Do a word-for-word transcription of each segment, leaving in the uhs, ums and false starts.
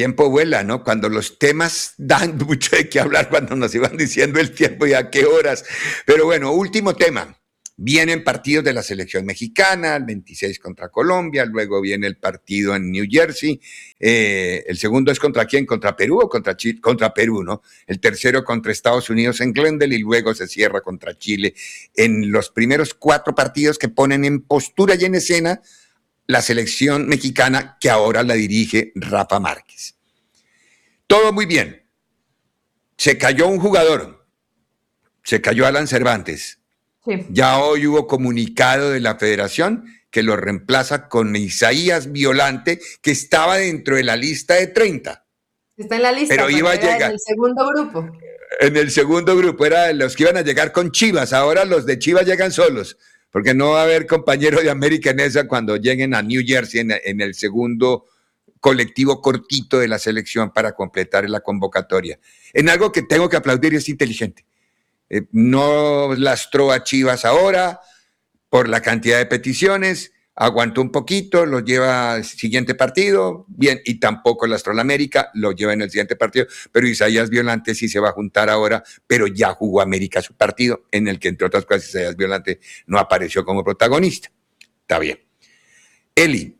tiempo vuela, ¿no? Cuando los temas dan mucho de qué hablar, cuando nos iban diciendo el tiempo y a qué horas. Pero bueno, último tema. Vienen partidos de la selección mexicana, el veintiséis contra Colombia, luego viene el partido en New Jersey, eh, el segundo es contra quién, contra Perú o contra Chile, contra Perú, ¿no? El tercero contra Estados Unidos en Glendale y luego se cierra contra Chile en los primeros cuatro partidos que ponen en postura y en escena la selección mexicana que ahora la dirige Rafa Márquez. Todo muy bien. Se cayó un jugador, se cayó Alan Cervantes. Sí. Ya hoy hubo comunicado de la federación que lo reemplaza con Isaías Violante, que estaba dentro de la lista de treinta. Está en la lista, pero, pero iba a llegar en el segundo grupo. En el segundo grupo, era de los que iban a llegar con Chivas. Ahora los de Chivas llegan solos, porque no va a haber compañero de América en esa cuando lleguen a New Jersey en, en el segundo colectivo cortito de la selección para completar la convocatoria. En algo que tengo que aplaudir, es inteligente. Eh, no lastró a Chivas ahora por la cantidad de peticiones, aguantó un poquito, lo lleva al siguiente partido, bien, y tampoco lastró a la América, lo lleva en el siguiente partido, pero Isaías Violante sí se va a juntar ahora, pero ya jugó América su partido, en el que entre otras cosas Isaías Violante no apareció como protagonista. Está bien. Eli,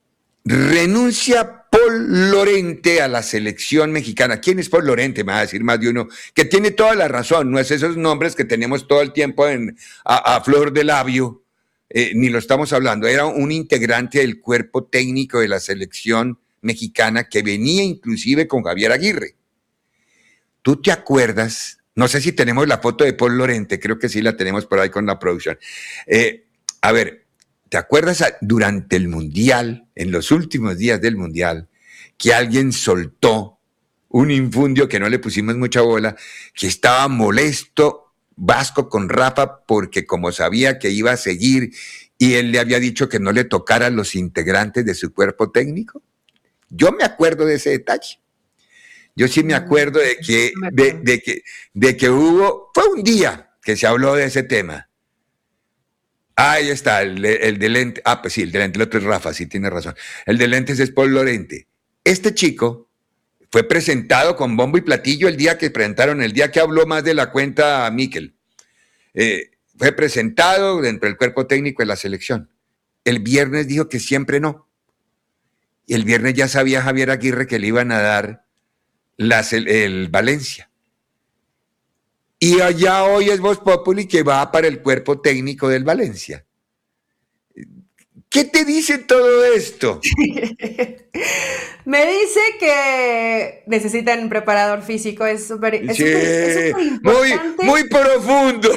renuncia Paul Lorente a la selección mexicana. ¿Quién es Paul Lorente? Me va a decir más de uno, que tiene toda la razón, no es esos nombres que tenemos todo el tiempo en, a, a flor de labio, eh, ni lo estamos hablando, era un integrante del cuerpo técnico de la selección mexicana que venía inclusive con Javier Aguirre. ¿Tú te acuerdas? No sé si tenemos la foto de Paul Lorente, creo que sí la tenemos por ahí con la producción. Eh, a ver, ¿te acuerdas durante el Mundial, en los últimos días del Mundial, que alguien soltó un infundio que no le pusimos mucha bola, que estaba molesto Vasco con Rafa porque como sabía que iba a seguir y él le había dicho que no le tocara a los integrantes de su cuerpo técnico? Yo me acuerdo de ese detalle. Yo sí me acuerdo de que, de, de que, de que hubo, fue un día que se habló de ese tema. Ahí está, el, el de lente. Ah, pues sí, el de lente, el otro es Rafa, sí, tiene razón. El de lentes es Paul Lorente. Este chico fue presentado con bombo y platillo el día que presentaron, el día que habló más de la cuenta a Mikel. Eh, fue presentado dentro del cuerpo técnico de la selección. El viernes dijo que siempre no. Y el viernes ya sabía Javier Aguirre que le iban a dar las, el, el Valencia. Y allá hoy es Voz Populi que va para el cuerpo técnico del Valencia. ¿Qué te dice todo esto? Me dice que necesitan un preparador físico, es súper es sí, importante. Muy, muy profundo.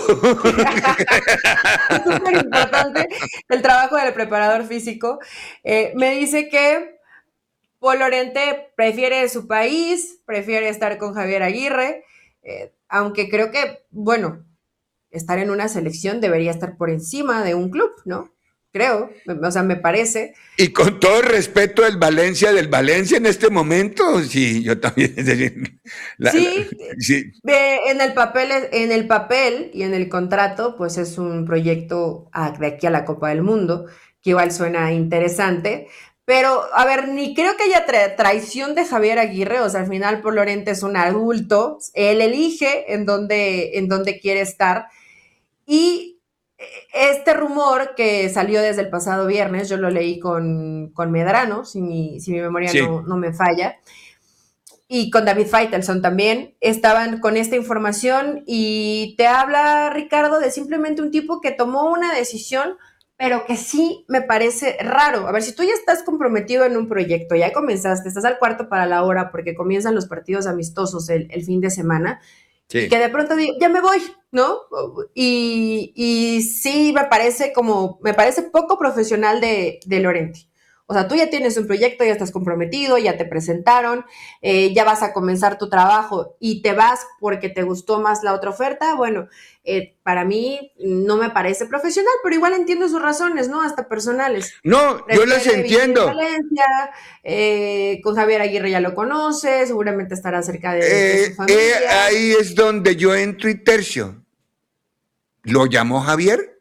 Es súper importante el trabajo del preparador físico. Eh, me dice que Paul Lorente prefiere su país, prefiere estar con Javier Aguirre, eh, aunque creo que, bueno, estar en una selección debería estar por encima de un club, ¿no? Creo, o sea, me parece. Y con todo respeto del Valencia, del Valencia en este momento, sí, yo también. La, sí, la, sí. De, en el papel, en el papel y en el contrato, pues es un proyecto a, de aquí a la Copa del Mundo, que igual suena interesante, pero, a ver, ni creo que haya tra traición de Javier Aguirre, o sea, al final Paul Lorente es un adulto, él elige en dónde, en dónde quiere estar, y este rumor que salió desde el pasado viernes, yo lo leí con, con Medrano, si mi, si mi memoria sí. no, no me falla, y con David Faitelson también, estaban con esta información y te habla, Ricardo, de simplemente un tipo que tomó una decisión, pero que sí me parece raro. A ver, si tú ya estás comprometido en un proyecto, ya comenzaste, estás al cuarto para la hora porque comienzan los partidos amistosos el, el fin de semana, sí. Y que de pronto digo, ya me voy, ¿no? Y, y sí me parece como, me parece poco profesional de, de Lorente. O sea, tú ya tienes un proyecto, ya estás comprometido, ya te presentaron, eh, ya vas a comenzar tu trabajo y te vas porque te gustó más la otra oferta. Bueno, eh, para mí no me parece profesional, pero igual entiendo sus razones, ¿no? Hasta personales. No, Prefiere yo las entiendo. Valencia, eh, con Javier Aguirre ya lo conoce, seguramente estará cerca de, eh, de su familia. Eh, ahí es donde yo entro y tercio. ¿Lo llamó Javier?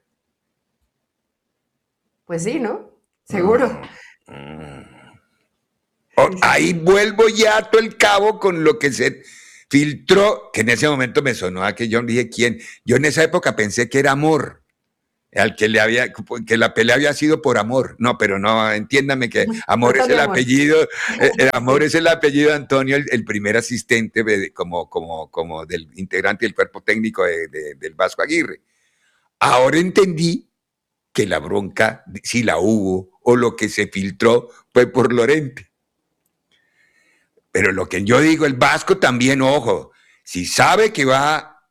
Pues sí, ¿no? Seguro. Mm. O, ahí vuelvo ya a todo el cabo con lo que se filtró, que en ese momento me sonó a que yo dije, ¿quién? Yo en esa época pensé que era Amor, al que le había, que la pelea había sido por Amor. No, pero no, entiéndame que Amor es el Amor. apellido, el Amor es el apellido de Antonio, el, el primer asistente de, como, como, como del integrante del cuerpo técnico de, de, del Vasco Aguirre. Ahora entendí que la bronca, si la hubo, o lo que se filtró, fue por Lorente. Pero lo que yo digo, el Vasco también, ojo, si sabe que va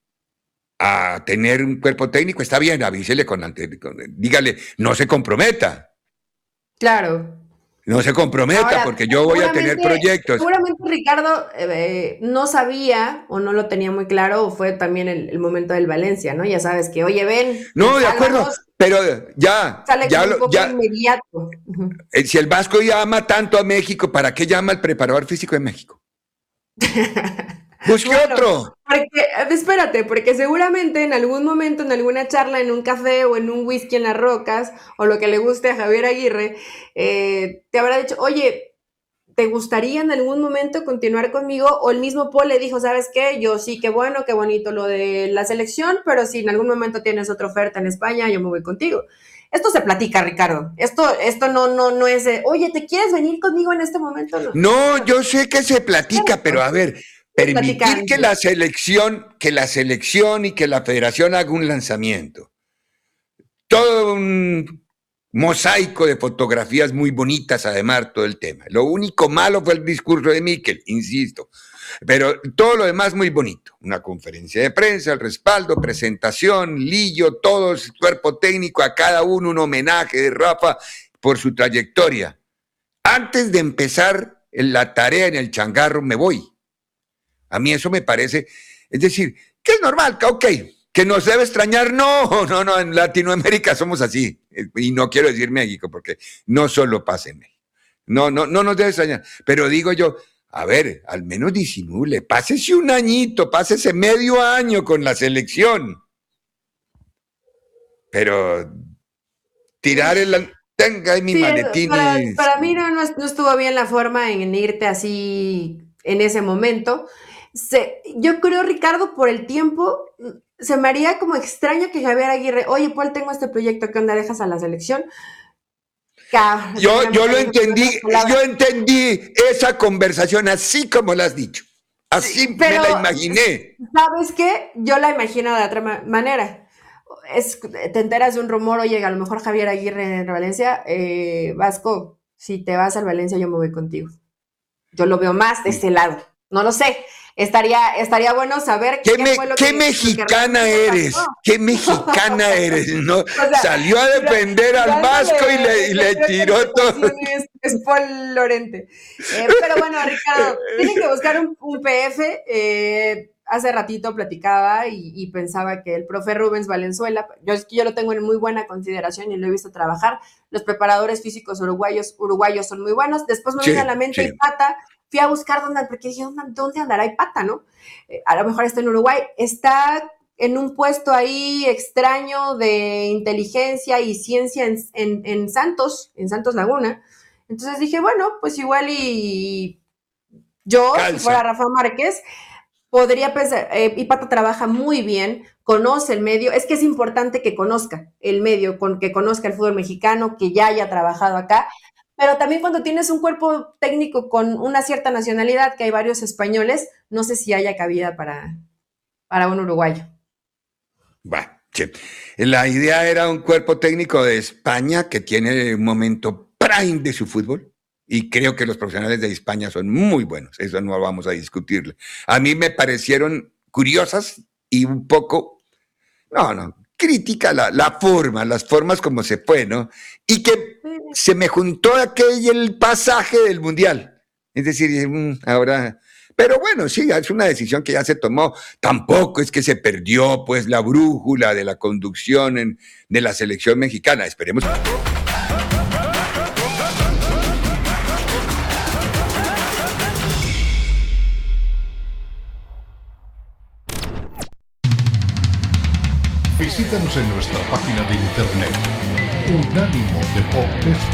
a tener un cuerpo técnico, está bien, avísele con, con dígale, no se comprometa. Claro. No se comprometa, ahora, porque yo voy a tener proyectos. Seguramente Ricardo eh, no sabía o no lo tenía muy claro, o fue también el, el momento del Valencia, ¿no? Ya sabes que, oye, ven. No, de acuerdo, pero ya. Sale ya, como un poco ya inmediato. Uh-huh. Si el Vasco ya ama tanto a México, ¿para qué llama al preparador físico de México? Busque bueno, otro. Porque, espérate, porque seguramente en algún momento, en alguna charla, en un café o en un whisky en las rocas, o lo que le guste a Javier Aguirre, eh, te habrá dicho, oye, ¿te gustaría en algún momento continuar conmigo? O el mismo Paul le dijo, ¿sabes qué? Yo sí, qué bueno, qué bonito lo de la selección, pero si en algún momento tienes otra oferta en España, yo me voy contigo. Esto se platica, Ricardo. Esto, esto no, no, no es de, oye, ¿te quieres venir conmigo en este momento? No, no yo sé que se platica, pero a ver, permitir que la selección, que la selección y que la federación haga un lanzamiento. Todo un mosaico de fotografías muy bonitas, además, todo el tema. Lo único malo fue el discurso de Mikel, insisto. Pero todo lo demás muy bonito. Una conferencia de prensa, el respaldo, presentación, Lillo, todo el cuerpo técnico, a cada uno un homenaje de Rafa por su trayectoria. Antes de empezar la tarea en el changarro, me voy. A mí eso me parece, es decir, que es normal, que ok, que nos debe extrañar, no, no, no, en Latinoamérica somos así, y no quiero decir México, porque no solo pasa en México, no, no, no nos debe extrañar, pero digo yo, a ver, al menos disimule, pásese un añito, pásese medio año con la selección, pero tirar el... Tenga ahí mi sí, maletín. Para, para mí no, no estuvo bien la forma en irte así en ese momento. Se, yo creo, Ricardo, por el tiempo, se me haría como extraño que Javier Aguirre, oye, Paul, tengo este proyecto, ¿qué onda? ¿Dejas a la selección? Ca yo yo lo entendí, yo entendí esa conversación así como la has dicho. Así pero, me la imaginé. ¿Sabes qué? Yo la imagino de otra ma manera. Es, te enteras de un rumor, oye, a lo mejor Javier Aguirre en Valencia, eh, Vasco, si te vas al Valencia yo me voy contigo. Yo lo veo más de ese lado, no lo sé, estaría, estaría bueno saber qué, qué me, fue lo ¿qué que, mexicana que eres, pasó. Qué mexicana eres, ¿no? O sea, salió a defender al Vasco y le, y le tiró todo. Es, es Paul Lorente. Eh, pero bueno, Ricardo, tienen que buscar un, un P F, eh, hace ratito platicaba y, y pensaba que el profe Rubens Valenzuela, yo, yo lo tengo en muy buena consideración y lo he visto trabajar, los preparadores físicos uruguayos, uruguayos son muy buenos, después me sí, vino a la mente sí. Ipata, fui a buscar dónde, porque dije, ¿dónde andará Ipata, no? Eh, a lo mejor está en Uruguay, está en un puesto ahí extraño de inteligencia y ciencia en, en, en Santos, en Santos Laguna, entonces dije, bueno, pues igual y yo, Calza. Si fuera Rafa Márquez, podría pensar, eh, Ipata trabaja muy bien, conoce el medio, es que es importante que conozca el medio, con, que conozca el fútbol mexicano, que ya haya trabajado acá, pero también cuando tienes un cuerpo técnico con una cierta nacionalidad, que hay varios españoles, no sé si haya cabida para, para un uruguayo. Bueno, sí. La idea era un cuerpo técnico de España que tiene un momento prime de su fútbol. Y creo que los profesionales de España son muy buenos, eso no vamos a discutirle. A mí me parecieron curiosas y un poco, no, no, crítica la, la forma, las formas como se fue, ¿no? Y que se me juntó aquel el pasaje del Mundial. Es decir, ahora... Pero bueno, sí, es una decisión que ya se tomó. Tampoco es que se perdió, pues, la brújula de la conducción en, de la selección mexicana. Esperemos... Visítanos en nuestra página de internet unánimo deportes